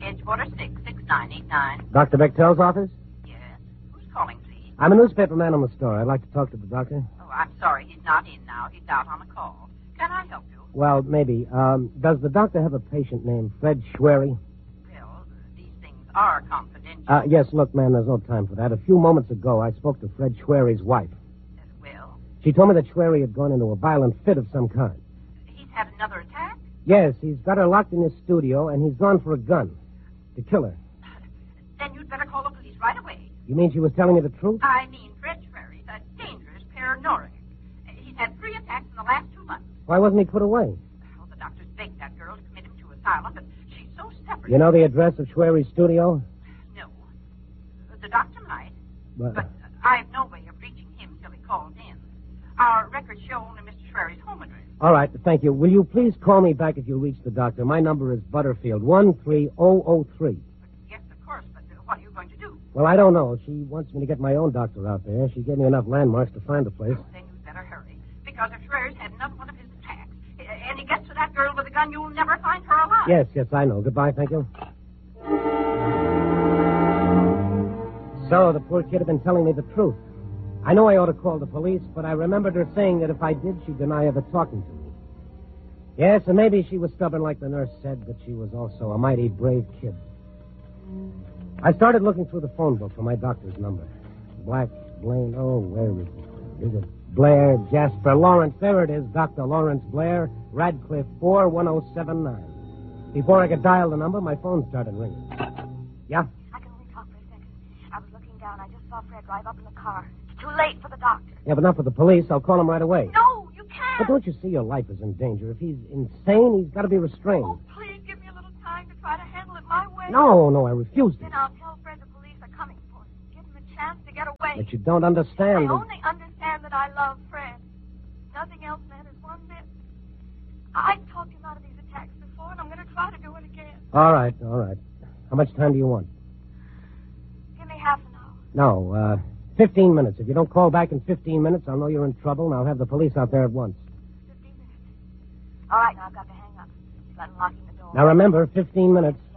Edgewater 66989. Dr. Bechtel's office? Yes. Who's calling, please? I'm a newspaper man on the store. I'd like to talk to the doctor. Oh, I'm sorry. He's not in now. He's out on a call. Can I help you? Well, maybe. Does the doctor have a patient named Fred Schwery? Well, these things are confidential. Yes, look, man, there's no time for that. A few moments ago, I spoke to Fred Schwery's wife. Well, She told me that Schwery had gone into a violent fit of some kind. he's had another attack? Yes, he's got her locked in his studio, and he's gone for a gun. To kill her. Then you'd better call the police right away. You mean she was telling you the truth? I mean, Fred Schwery's a dangerous paranoiac. He's had 3 attacks in the last 2 months. Why wasn't he put away? Well, the doctors begged that girl to commit him to asylum, but she's so stubborn. You know the address of Schwery's studio? No. The doctor might, Well, but I've no way of reaching him till he calls in. Our records show only Mr. Schwery's home address. all right, thank you. Will you please call me back if you reach the doctor? My number is Butterfield, 13003. Yes, of course, but what are you going to do? Well, I don't know. She wants me to get my own doctor out there. She gave me enough landmarks to find the place. Then you'd better hurry, because if Schwery's had another one of his attacks, and he gets to that girl with a gun, you'll never find her alive. Yes, I know. Goodbye, thank you. So, the poor kid had been telling me the truth. I know I ought to call the police, but I remembered her saying that if I did, she'd deny ever talking to me. Yes, and maybe she was stubborn like the nurse said, but she was also a mighty brave kid. I started looking through the phone book for my doctor's number. Black, Blaine, where is it? Is it Blair, Jasper, Lawrence? There it is, Dr. Lawrence Blair, Radcliffe 41079. Before I could dial the number, my phone started ringing. Yeah? I can only talk for a second. I was looking down. I just saw Fred drive up in the car. It's too late for the doctor. Yeah, but not for the police. I'll call him right away. No, you can't. But don't you see your life is in danger? If he's insane, he's got to be restrained. Oh, please give me a little time to try to handle it my way. No, I refuse to. Then I'll tell Fred the police are coming for him. Give him a chance to get away. But you don't understand. I only understand that I love Fred. Nothing else matters one bit. I've talked him out of these attacks before, and I'm going to try to do it again. All right. How much time do you want? Give me half an hour. No, 15 minutes. If you don't call back in 15 minutes, I'll know you're in trouble, and I'll have the police out there at once. 15 minutes. All right, now I've got to hang up. He's unlocking the door. Now remember, 15 minutes.